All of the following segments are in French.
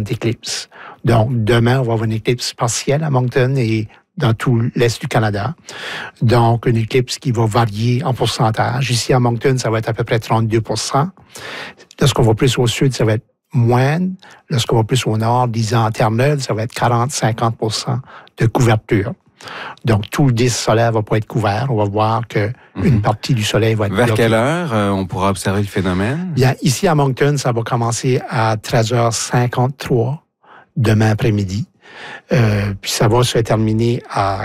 cette éclipse. Donc, demain, on va avoir une éclipse partielle à Moncton et dans tout l'Est du Canada. Donc, une éclipse qui va varier en pourcentage. Ici, à Moncton, ça va être à peu près 32%. Lorsqu'on va plus au sud, ça va être moindre. Lorsqu'on va plus au nord, disons en Terre-Neuve, ça va être 40-50% de couverture. Donc, tout le disque solaire va pas être couvert. On va voir qu'une partie du soleil va être Vers bloquée. quelle heure on pourra observer le phénomène? Bien, ici à Moncton, ça va commencer à 13h53 demain après-midi. Puis ça va se terminer à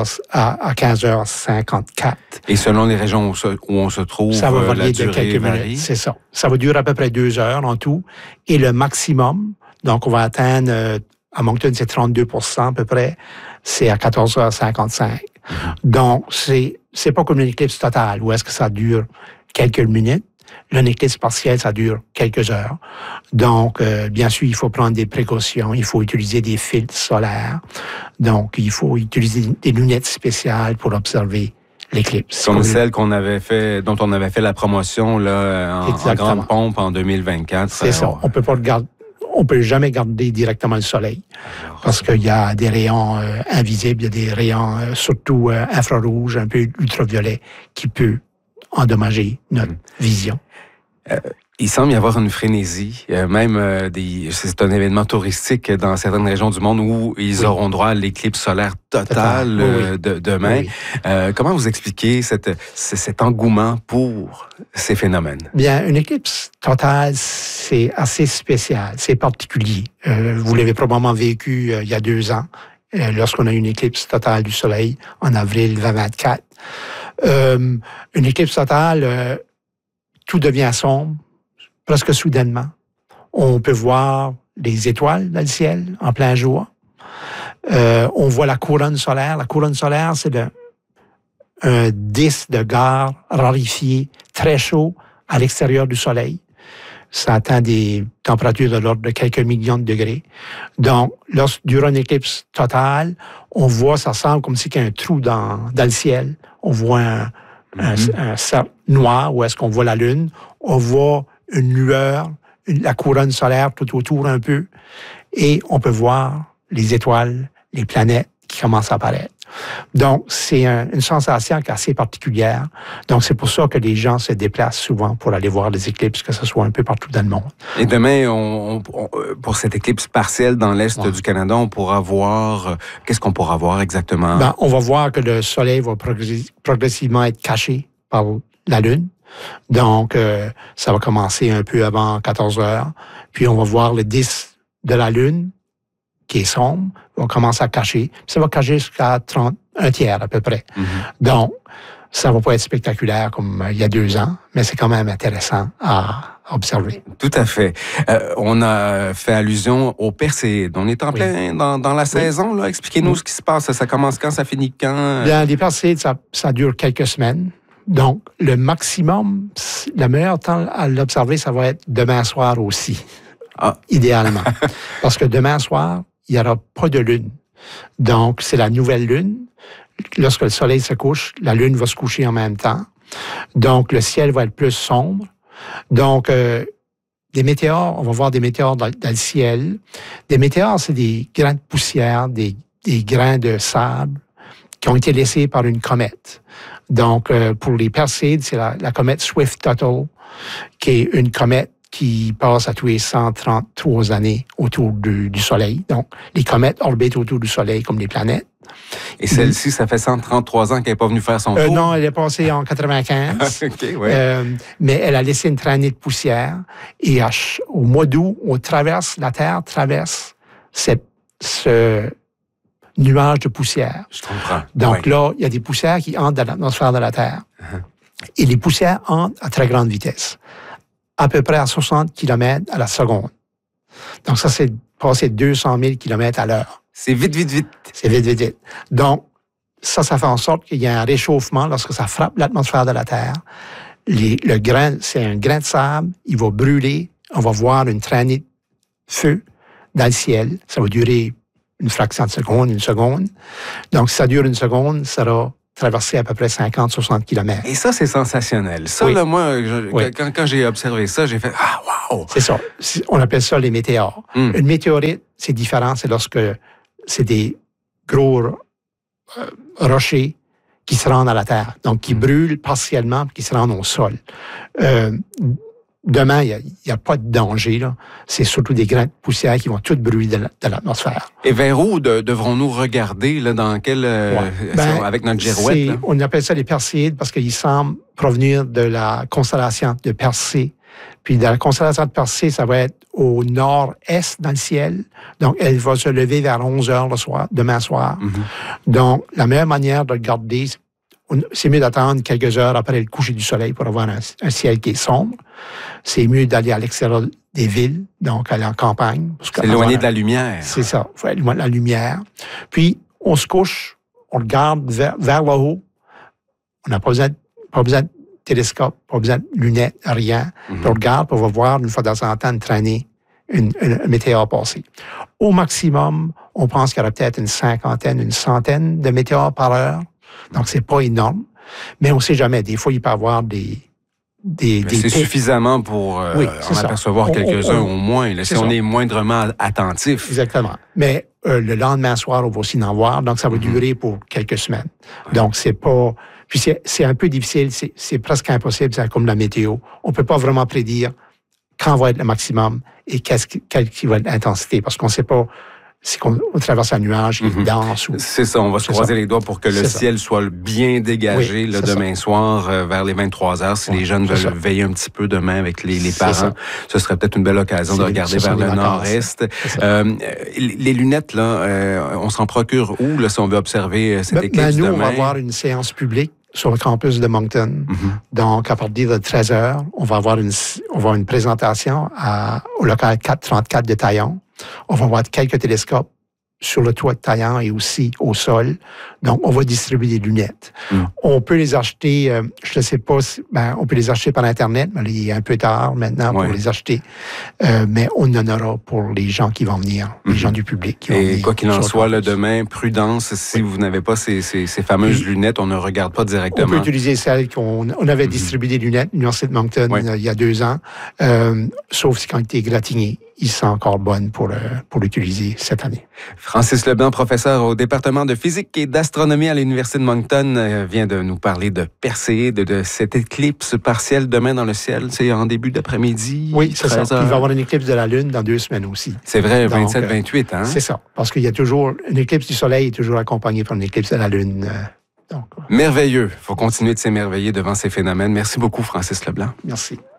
15h54. Et selon les régions où on se trouve, ça va varier la de durée quelques varie? minutes. C'est ça. Ça va durer à peu près 2 heures en tout. Et le maximum, donc on va atteindre, à Moncton, c'est 32% à peu près, c'est à 14h55. Donc, c'est pas comme une éclipse totale, où est-ce que ça dure quelques minutes. Une éclipse partielle, ça dure quelques heures. Donc, bien sûr, il faut prendre des précautions. Il faut utiliser des filtres solaires. Donc, il faut utiliser des lunettes spéciales pour observer l'éclipse. Comme celle dont on avait fait la promotion là, en grande pompe en 2024. C'est ça. On peut jamais garder directement le soleil parce qu'il y a des rayons invisibles, il y a des rayons surtout infrarouges, un peu ultraviolets, qui peuvent endommager notre vision. Il semble y avoir une frénésie, c'est un événement touristique dans certaines régions du monde où ils auront droit à l'éclipse solaire totale de demain. Oui. Comment vous expliquez cet engouement pour ces phénomènes? Bien, une éclipse totale, c'est assez spécial, c'est particulier. Vous l'avez probablement vécu il y a 2 ans, lorsqu'on a eu une éclipse totale du Soleil en avril 2024. Une éclipse totale, tout devient sombre, presque soudainement. On peut voir les étoiles dans le ciel en plein jour. On voit la couronne solaire. La couronne solaire, c'est un disque de gaz rarifié, très chaud, à l'extérieur du Soleil. Ça atteint des températures de l'ordre de quelques millions de degrés. Donc, durant une éclipse totale, on voit, ça semble comme si il y a un trou dans le ciel. On voit un cercle noir où est-ce qu'on voit la Lune. On voit une lueur, la couronne solaire tout autour un peu. Et on peut voir les étoiles, les planètes qui commencent à apparaître. Donc, c'est une sensation assez particulière. Donc, c'est pour ça que les gens se déplacent souvent pour aller voir les éclipses, que ce soit un peu partout dans le monde. Et demain, pour cette éclipse partielle dans l'Est du Canada, on pourra voir... Qu'est-ce qu'on pourra voir exactement? Ben, on va voir que le Soleil va progressivement être caché par la Lune. Donc, ça va commencer un peu avant 14 heures. Puis, on va voir le disque de la Lune qui est sombre, va commencer à cacher. Puis ça va cacher jusqu'à un tiers à peu près. Donc, ça va pas être spectaculaire comme il y a 2 ans, mais c'est quand même intéressant à observer. Tout à fait. On a fait allusion aux Perséides. On est en plein dans la saison, là. Expliquez-nous ce qui se passe. Ça commence quand? Ça finit quand? Bien, les Perséides, ça dure quelques semaines. Donc, le maximum, le meilleur temps à l'observer, ça va être demain soir aussi. Idéalement. Parce que demain soir, il n'y aura pas de lune. Donc, c'est la nouvelle lune. Lorsque le soleil se couche, la lune va se coucher en même temps. Donc, le ciel va être plus sombre. Donc, des météores, on va voir des météores dans le ciel. Des météores, c'est des grains de poussière, des grains de sable qui ont été laissés par une comète. Donc, pour les Perséides, c'est la comète Swift-Tuttle, qui est une comète qui passe à tous les 133 années autour du Soleil. Donc, les comètes orbitent autour du Soleil comme les planètes. Et celle-ci, ça fait 133 ans qu'elle n'est pas venue faire son tour? Non, elle est passée en 95. Okay, ouais. Mais elle a laissé une traînée de poussière. Et au mois d'août, la Terre traverse ce nuage de poussière. Je comprends. Donc là, il y a des poussières qui entrent dans l'atmosphère de la Terre. Et les poussières entrent à très grande vitesse, à peu près à 60 km à la seconde. Donc ça, c'est passer 200 000 km à l'heure. C'est vite. C'est vite. Donc, ça fait en sorte qu'il y a un réchauffement lorsque ça frappe l'atmosphère de la Terre. Le grain, c'est un grain de sable, il va brûler, on va voir une traînée de feu dans le ciel. Ça va durer une fraction de seconde, une seconde. Donc, si ça dure une seconde, ça sera traverser à peu près 50-60 km. Et ça, c'est sensationnel. Ça, là, moi, quand j'ai observé ça, j'ai fait « Ah, wow! » C'est ça. On appelle ça les météores. Une météorite, c'est différent. C'est lorsque c'est des gros rochers qui se rendent à la Terre, donc qui brûlent partiellement et qui se rendent au sol. Demain, il n'y a pas de danger. Là. C'est surtout des grains de poussière qui vont toutes brûler de l'atmosphère. Et vers où devrons-nous regarder, là, dans quel, avec notre girouette? On appelle ça les Perséides parce qu'ils semblent provenir de la constellation de Persée. Puis dans la constellation de Persée, ça va être au nord-est dans le ciel. Donc, elle va se lever vers 11 heures demain soir. Donc, la meilleure manière de le garder, c'est mieux d'attendre quelques heures après le coucher du soleil pour avoir un ciel qui est sombre. C'est mieux d'aller à l'extérieur des villes, donc aller en campagne. C'est éloigné de la lumière. C'est ça, il faut être loin de la lumière. Puis, on se couche, on regarde vers le haut. On n'a pas besoin de télescope, pas besoin de lunettes, rien. Puis on regarde, puis on va voir une fois de temps en temps une traînée, une météore passer. Au maximum, on pense qu'il y aura peut-être une centaine de météores par heure. Donc, c'est pas énorme. Mais on ne sait jamais. Des fois, il peut y avoir c'est suffisamment pour en apercevoir quelques-uns au moins, là, si on est moindrement attentif. Exactement. Mais le lendemain soir, on va aussi en voir. Donc, ça va durer pour quelques semaines. Donc, c'est pas... Puis, c'est un peu difficile. C'est presque impossible. C'est comme la météo. On ne peut pas vraiment prédire quand va être le maximum et quelle va être l'intensité. Parce qu'on ne sait pas... C'est qu'on traverse un nuage, il danse. C'est ça, on va se croiser les doigts pour que le ciel soit bien dégagé demain soir vers les 23 heures. Si les jeunes veulent veiller un petit peu demain avec les parents, ce serait peut-être une belle occasion de regarder vers le nord-est. Les lunettes, là, on s'en procure où là, si on veut observer cette éclipse demain? Nous, on va avoir une séance publique sur le campus de Moncton. Donc, à partir de 13 heures, on va avoir une présentation au local 434 de Taillon. On va avoir quelques télescopes sur le toit de Taillon et aussi au sol. Donc, on va distribuer des lunettes. On peut les acheter, je ne sais pas, on peut les acheter par Internet, mais il est un peu tard maintenant pour les acheter. Mais on en aura pour les gens qui vont venir, les gens du public. Qui vont venir quoi qu'il en soit, là, demain, prudence, si vous n'avez pas ces fameuses lunettes, on ne regarde pas directement. On peut utiliser celles qu'on avait distribuées des lunettes, l'Université de Moncton, il y a 2 ans, sauf si quand il était gratigné. Ils sont encore bonnes pour l'utiliser cette année. Francis Leblanc, professeur au département de physique et d'astronomie à l'Université de Moncton, vient de nous parler de Perséide, de cette éclipse partielle demain dans le ciel. C'est en début d'après-midi. Oui, c'est ça. Il va y avoir une éclipse de la Lune dans 2 semaines aussi. C'est vrai, 27-28, hein? C'est ça. Parce qu'il y a toujours... Une éclipse du Soleil est toujours accompagnée par une éclipse de la Lune. Merveilleux. Il faut continuer de s'émerveiller devant ces phénomènes. Merci beaucoup, Francis Leblanc. Merci.